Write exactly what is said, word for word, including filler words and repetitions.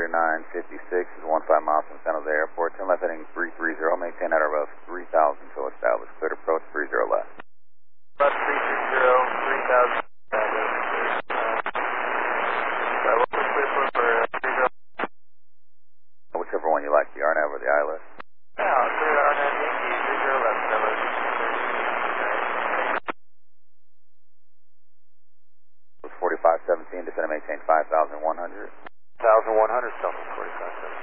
clear nine fifty-six is one five miles from San Jose Airport. Turn left heading three thirty, maintain at above three thousand until established. Clear to approach three zero left. About three thirty, three thousand. Uh, what was clear for for uh, three zero? Whichever one you like, the R N A V or the I L S. Yeah, clear R N A V, three zero left, seven. forty-five seventeen, descend and maintain five thousand one hundred. one thousand one hundred, Delta forty-five seventeen.